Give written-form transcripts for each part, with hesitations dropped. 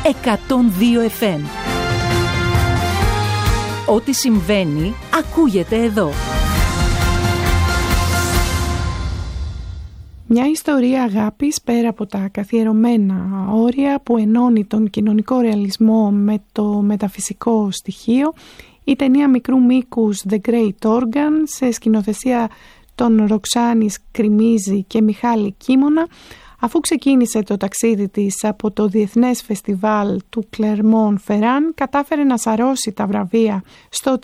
102 FM. Ό,τι συμβαίνει, ακούγεται εδώ. Μια ιστορία αγάπης πέρα από τα καθιερωμένα όρια που ενώνει τον κοινωνικό ρεαλισμό με το μεταφυσικό στοιχείο, η ταινία μικρού μήκους The Great Organ σε σκηνοθεσία των Ροξάνης Κριμίζη και Μιχάλη Κίμωνα, αφού ξεκίνησε το ταξίδι της από το Διεθνές Φεστιβάλ του Κλερμόν Φεράν, κατάφερε να σαρώσει τα βραβεία στο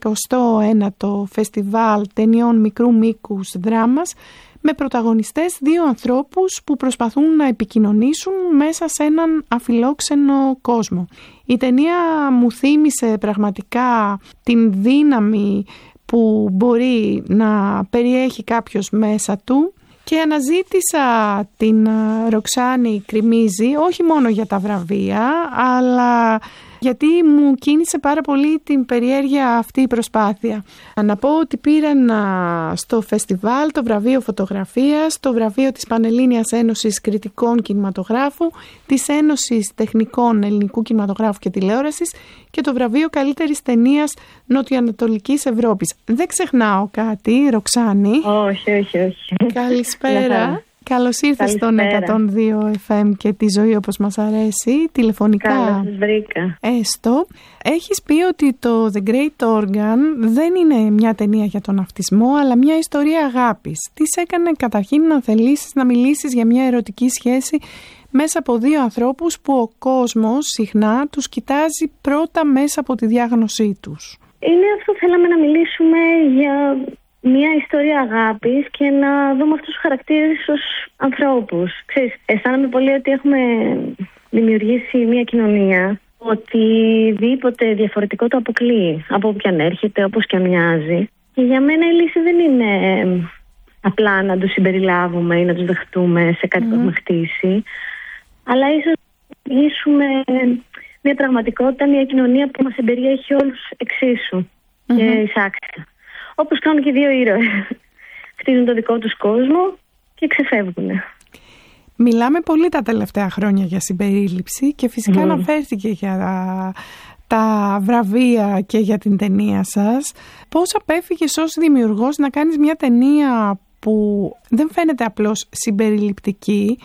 49ο Φεστιβάλ Ταινιών Μικρού Μήκους Δράμας, με πρωταγωνιστές δύο ανθρώπους που προσπαθούν να επικοινωνήσουν μέσα σε έναν αφιλόξενο κόσμο. Η ταινία μου θύμισε πραγματικά την δύναμη που μπορεί να περιέχει κάποιος μέσα του και αναζήτησα την Ροξάνη Κριμίζη όχι μόνο για τα βραβεία, αλλά γιατί μου κίνησε πάρα πολύ την περιέργεια αυτή η προσπάθεια. Να πω ότι πήραν στο φεστιβάλ το βραβείο φωτογραφίας, το βραβείο της Πανελλήνιας Ένωσης Κριτικών Κινηματογράφου, της Ένωσης Τεχνικών Ελληνικού Κινηματογράφου και Τηλεόρασης και το βραβείο καλύτερης ταινίας Νοτιοανατολικής Ευρώπης. Δεν ξεχνάω κάτι, Ροξάνη? Όχι. Καλησπέρα. Καλώς ήρθες στον 102 FM και τη ζωή όπως μας αρέσει, τηλεφωνικά. Καλώς σας βρήκα. Έστω. Έχεις πει ότι το The Great Organ δεν είναι μια ταινία για τον αυτισμό, αλλά μια ιστορία αγάπης. Τι σε έκανε καταρχήν να θελήσεις να μιλήσεις για μια ερωτική σχέση μέσα από δύο ανθρώπους που ο κόσμος συχνά τους κοιτάζει πρώτα μέσα από τη διάγνωσή τους? Είναι αυτό, θέλαμε να μιλήσουμε για μια ιστορία αγάπης και να δούμε αυτούς τους χαρακτήρες ως ανθρώπους. Ξέρεις, αισθάνομαι πολύ ότι έχουμε δημιουργήσει μια κοινωνία οτιδήποτε διαφορετικό το αποκλείει, από όπου και αν έρχεται, όπως και αν μοιάζει. Και για μένα η λύση δεν είναι απλά να τους συμπεριλάβουμε ή να τους δεχτούμε σε κάτι που έχουμε χτίσει, αλλά ίσως να λύσουμε μια πραγματικότητα, μια κοινωνία που μας εμπεριέχει όλους εξίσου και εισάξια. Όπως κάνουν και δύο ήρωες. Χτίζουν το δικό τους κόσμο και ξεφεύγουν. Μιλάμε πολύ τα τελευταία χρόνια για συμπερίληψη και φυσικά αναφέρθηκε για τα βραβεία και για την ταινία σας. Πώς απέφυγες ως δημιουργός να κάνεις μια ταινία που δεν φαίνεται απλώς συμπεριληπτική,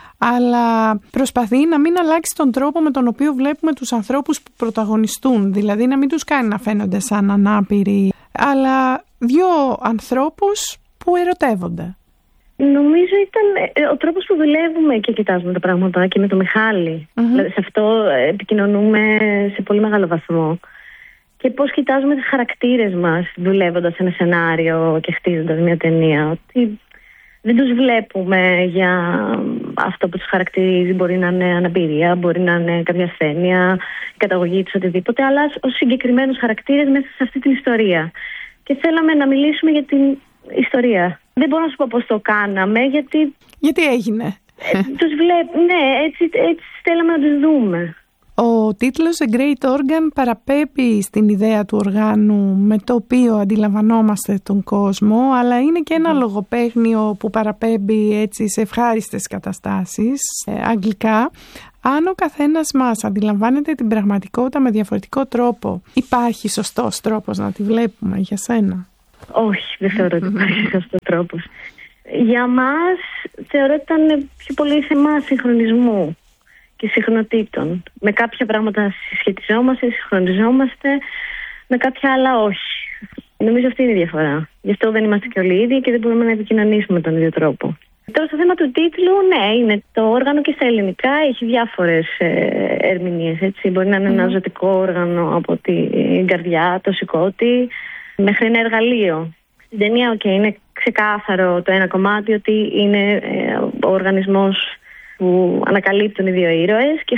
αλλά προσπαθεί να μην αλλάξει τον τρόπο με τον οποίο βλέπουμε τους ανθρώπους που πρωταγωνιστούν, δηλαδή να μην τους κάνει να φαίνονται σαν ανάπηροι, αλλά δύο ανθρώπους που ερωτεύονται. Νομίζω ήταν ο τρόπος που δουλεύουμε και κοιτάζουμε τα πράγματα και με το Μιχάλη. Δηλαδή σε αυτό επικοινωνούμε σε πολύ μεγάλο βαθμό. Και πώς κοιτάζουμε τις χαρακτήρες μας δουλεύοντας ένα σενάριο και χτίζοντας μια ταινία. Ότι δεν τους βλέπουμε για αυτό που τους χαρακτηρίζει. Μπορεί να είναι αναπηρία, μπορεί να είναι κάποια ασθένεια, η καταγωγή τους, οτιδήποτε, αλλά ως συγκεκριμένους χαρακτήρες μέσα σε αυτή την ιστορία. Και θέλαμε να μιλήσουμε για την ιστορία. Δεν μπορώ να σου πω πώς το κάναμε, γιατί έγινε. Τους ναι, έτσι θέλαμε να τους δούμε. Ο τίτλος The Great Organ παραπέμπει στην ιδέα του οργάνου με το οποίο αντιλαμβανόμαστε τον κόσμο, αλλά είναι και ένα λογοπαίγνιο που παραπέμπει έτσι σε ευχάριστες καταστάσεις, αγγλικά. Αν ο καθένας μας αντιλαμβάνεται την πραγματικότητα με διαφορετικό τρόπο, υπάρχει σωστός τρόπος να τη βλέπουμε για σένα? Όχι, δεν θεωρώ ότι υπάρχει σωστός τρόπος. Για μας θεωρώ ότι ήταν πιο πολύ θέμα συγχρονισμού και συχνοτήτων. Με κάποια πράγματα συσχετιζόμαστε, συγχρονιζόμαστε, με κάποια άλλα όχι. Νομίζω αυτή είναι η διαφορά. Γι' αυτό δεν είμαστε και όλοι ίδιοι και δεν μπορούμε να επικοινωνήσουμε τον ίδιο τρόπο. Τώρα στο θέμα του τίτλου, ναι, είναι το όργανο και στα ελληνικά έχει διάφορες ερμηνείες. Έτσι. Μπορεί να είναι ένα ζωτικό όργανο από την καρδιά, το σηκώτη, μέχρι ένα εργαλείο. Στην ταινία, είναι ξεκάθαρο το ένα κομμάτι ότι είναι ο οργανισμός που ανακαλύπτουν οι δύο ήρωες και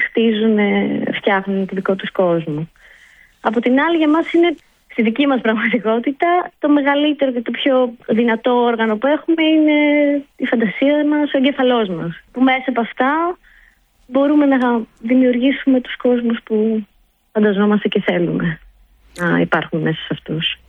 φτιάχνουν το δικό τους κόσμο. Από την άλλη, για μας είναι, στη δική μας πραγματικότητα, το μεγαλύτερο και το πιο δυνατό όργανο που έχουμε είναι η φαντασία μας, ο εγκέφαλός μας. Που μέσα από αυτά μπορούμε να δημιουργήσουμε τους κόσμους που φανταζόμαστε και θέλουμε να υπάρχουν μέσα σε αυτούς.